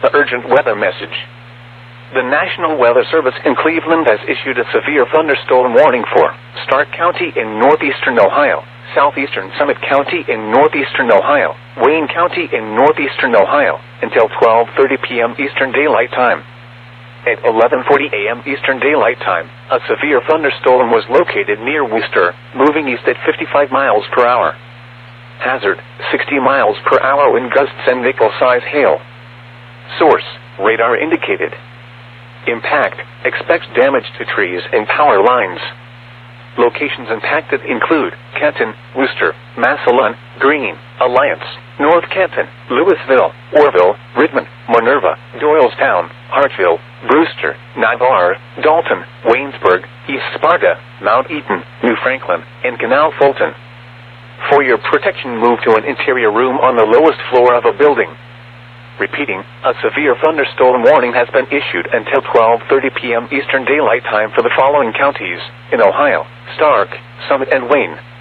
The urgent weather message. The National Weather Service in Cleveland has issued a severe thunderstorm warning for Stark County in northeastern Ohio, southeastern Summit County in northeastern Ohio, Wayne County in northeastern Ohio, until 12:30 p.m. Eastern Daylight Time. At 11:40 a.m. Eastern Daylight Time, a severe thunderstorm was located near Worcester, moving east at 55 miles per hour. Hazard, 60 miles per hour wind gusts and nickel-size hail. Source, radar indicated. Impact, expects damage to trees and power lines. Locations impacted include Canton, Worcester, Massillon, Greene, Alliance, North Canton, Louisville, Orville, Redmond, Minerva, Doylestown, Hartville, Brewster, Navarre, Dalton, Waynesburg, East Sparta, Mount Eaton, New Franklin, and Canal Fulton. For your protection, move to an interior room on the lowest floor of a building. Repeating, a severe thunderstorm warning has been issued until 12:30 p.m. Eastern Daylight Time for the following counties in Ohio: Stark, Summit, and Wayne.